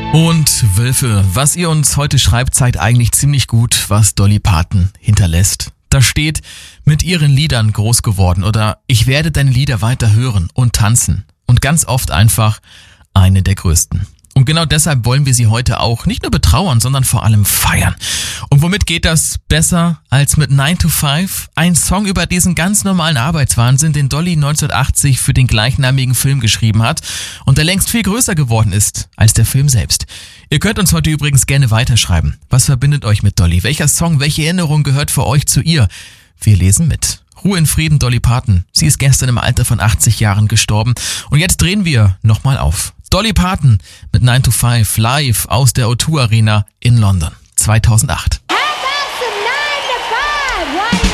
Und Wölfe, was ihr uns heute schreibt, zeigt eigentlich ziemlich gut, was Dolly Parton hinterlässt. Da steht, mit ihren Liedern groß geworden oder ich werde deine Lieder weiter hören und tanzen. Und ganz oft einfach eine der größten. Und genau deshalb wollen wir sie heute auch nicht nur betrauern, sondern vor allem feiern. Und womit geht das besser als mit 9 to 5? Ein Song über diesen ganz normalen Arbeitswahnsinn, den Dolly 1980 für den gleichnamigen Film geschrieben hat und der längst viel größer geworden ist als der Film selbst. Ihr könnt uns heute übrigens gerne weiterschreiben. Was verbindet euch mit Dolly? Welcher Song, welche Erinnerung gehört für euch zu ihr? Wir lesen mit. Ruhe in Frieden, Dolly Parton. Sie ist gestern im Alter von 80 Jahren gestorben. Und jetzt drehen wir nochmal auf. Dolly Parton mit 9 to 5 live aus der O2 Arena in London 2008. How about some 9 to 5? What